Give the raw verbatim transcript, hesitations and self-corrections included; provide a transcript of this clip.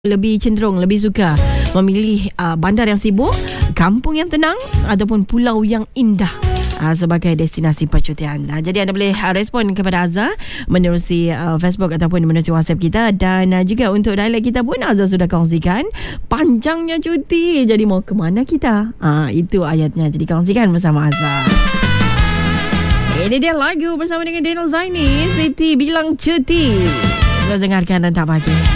lebih cenderung, lebih suka memilih uh, bandar yang sibuk, kampung yang tenang ataupun pulau yang indah uh, sebagai destinasi percutian. Uh, jadi anda boleh uh, respon kepada Azhar menerusi uh, Facebook ataupun menerusi WhatsApp kita. Dan uh, juga untuk dialog kita pun Azhar sudah kongsikan panjangnya cuti, jadi mau ke mana kita? Uh, itu ayatnya, jadi kongsikan bersama Azhar. Ini dia lagu bersama dengan Daniel Zaini, Siti Bilang Cuti. Kita dengarkan dan tak bagi.